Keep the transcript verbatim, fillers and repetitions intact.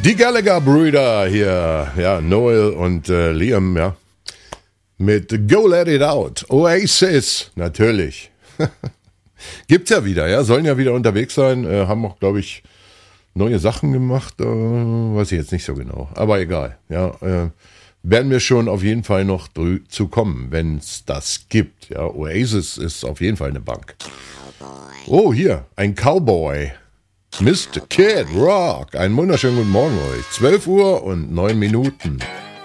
Die Gallagher-Brüder hier, ja, Noel und äh, Liam, ja, mit Go Let It Out, Oasis, natürlich. Gibt's ja wieder, ja, sollen ja wieder unterwegs sein, äh, haben auch, glaube ich, neue Sachen gemacht, äh, weiß ich jetzt nicht so genau, aber egal, ja, äh, werden wir schon auf jeden Fall noch drü- zu kommen, wenn es das gibt, ja, Oasis ist auf jeden Fall eine Bank. Oh, hier, ein Cowboy. Mister Kid Rock. Einen wunderschönen guten Morgen euch. zwölf Uhr und neun Minuten.